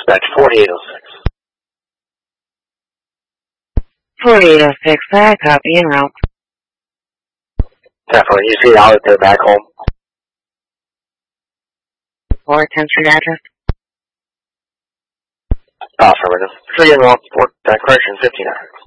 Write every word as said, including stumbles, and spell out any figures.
Dispatch forty-eight oh six. forty-eight oh six, I copy en route. Definitely, you see out there back home. Or tenth Street address. Affirmative. three in route, port, correction fifty-nine.